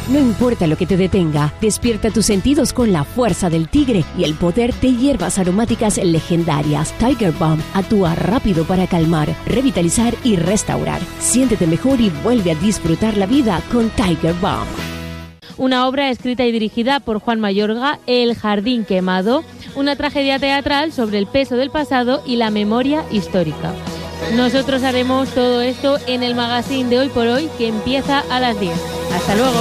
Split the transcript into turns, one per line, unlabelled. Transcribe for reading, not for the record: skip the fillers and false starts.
No importa lo que te detenga, despierta tus sentidos con la fuerza del tigre y el poder de hierbas aromáticas legendarias. Tiger Balm actúa rápido para calmar, revitalizar y restaurar. Siéntete mejor y vuelve a disfrutar la vida con Tiger Balm.
Una obra escrita y dirigida por Juan Mayorga, El jardín quemado, una tragedia teatral sobre el peso del pasado y la memoria histórica. Nosotros haremos todo esto en el magazine de Hoy por Hoy, que empieza a las 10. Hasta luego.